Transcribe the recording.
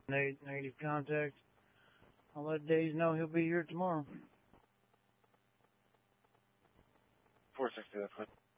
Negative contact. I'll let Days know he'll be here tomorrow. 460, that's good.